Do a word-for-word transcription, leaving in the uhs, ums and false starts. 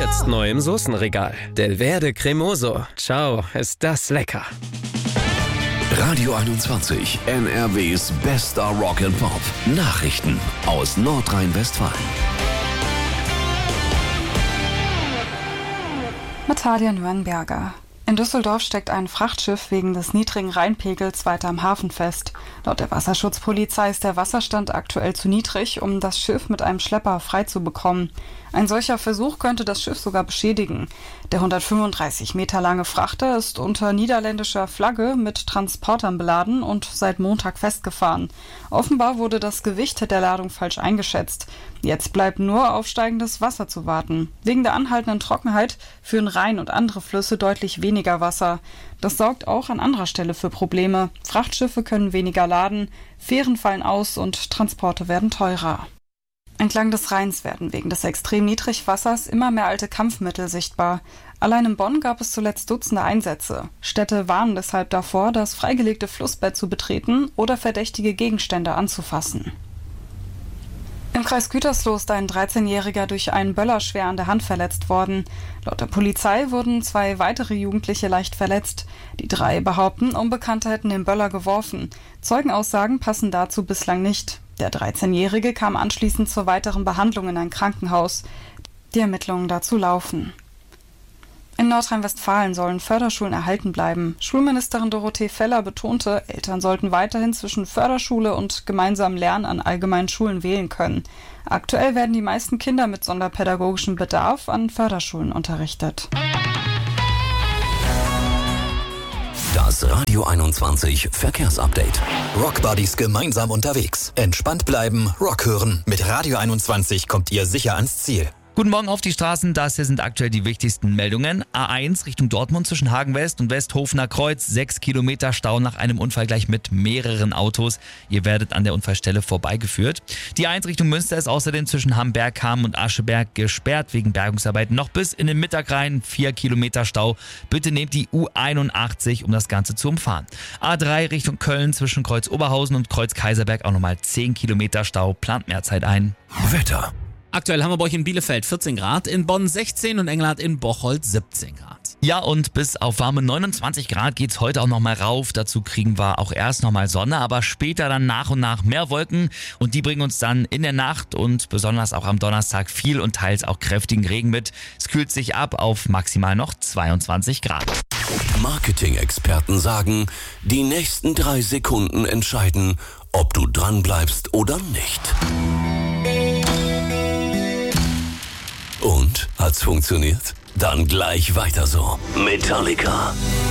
Jetzt neu im Soßenregal. Delverde Cremoso. Ciao, ist das lecker. Radio einundzwanzig, N R Ws bester Rock and Pop. Nachrichten aus Nordrhein-Westfalen. Mit Talia Nürnberger. In Düsseldorf steckt ein Frachtschiff wegen des niedrigen Rheinpegels weiter am Hafen fest. Laut der Wasserschutzpolizei ist der Wasserstand aktuell zu niedrig, um das Schiff mit einem Schlepper freizubekommen. Ein solcher Versuch könnte das Schiff sogar beschädigen. Der hundertfünfunddreißig Meter lange Frachter ist unter niederländischer Flagge mit Transportern beladen und seit Montag festgefahren. Offenbar wurde das Gewicht der Ladung falsch eingeschätzt. Jetzt bleibt nur auf steigendes Wasser zu warten. Wegen der anhaltenden Trockenheit führen Rhein und andere Flüsse deutlich weniger Wasser. Das sorgt auch an anderer Stelle für Probleme. Frachtschiffe können weniger laden, Fähren fallen aus und Transporte werden teurer. Entlang des Rheins werden wegen des extrem Niedrigwassers immer mehr alte Kampfmittel sichtbar. Allein in Bonn gab es zuletzt Dutzende Einsätze. Städte warnen deshalb davor, das freigelegte Flussbett zu betreten oder verdächtige Gegenstände anzufassen. Im Kreis Gütersloh ist ein dreizehnjähriger durch einen Böller schwer an der Hand verletzt worden. Laut der Polizei wurden zwei weitere Jugendliche leicht verletzt. Die drei behaupten, Unbekannte hätten den Böller geworfen. Zeugenaussagen passen dazu bislang nicht. Der dreizehnjährige kam anschließend zur weiteren Behandlung in ein Krankenhaus. Die Ermittlungen dazu laufen. In Nordrhein-Westfalen sollen Förderschulen erhalten bleiben. Schulministerin Dorothee Feller betonte, Eltern sollten weiterhin zwischen Förderschule und gemeinsamem Lernen an allgemeinen Schulen wählen können. Aktuell werden die meisten Kinder mit sonderpädagogischem Bedarf an Förderschulen unterrichtet. Das Radio einundzwanzig Verkehrsupdate. Rockbuddies gemeinsam unterwegs. Entspannt bleiben, Rock hören. Mit Radio einundzwanzig kommt ihr sicher ans Ziel. Guten Morgen auf die Straßen, das hier sind aktuell die wichtigsten Meldungen. A eins Richtung Dortmund zwischen Hagen West und Westhofener Kreuz, sechs Kilometer Stau nach einem Unfall gleich mit mehreren Autos. Ihr werdet an der Unfallstelle vorbeigeführt. Die A eins Richtung Münster ist außerdem zwischen Hamberg, Hamm und Ascheberg gesperrt wegen Bergungsarbeiten. Noch bis in den Mittag rein, vier Kilometer Stau. Bitte nehmt die U einundachtzig, um das Ganze zu umfahren. A drei Richtung Köln zwischen Kreuz Oberhausen und Kreuz Kaiserberg auch nochmal zehn Kilometer Stau. Plant mehr Zeit ein. Wetter. Aktuell haben wir bei euch in Bielefeld vierzehn Grad, in Bonn sechzehn und Engelhardt in Bocholt siebzehn Grad. Ja, und bis auf warme neunundzwanzig Grad geht's heute auch nochmal rauf. Dazu kriegen wir auch erst nochmal Sonne, aber später dann nach und nach mehr Wolken. Und die bringen uns dann in der Nacht und besonders auch am Donnerstag viel und teils auch kräftigen Regen mit. Es kühlt sich ab auf maximal noch zweiundzwanzig Grad. Marketing-Experten sagen, die nächsten drei Sekunden entscheiden, ob du dranbleibst oder nicht. Und? Hat's funktioniert? Dann gleich weiter so. Metallica.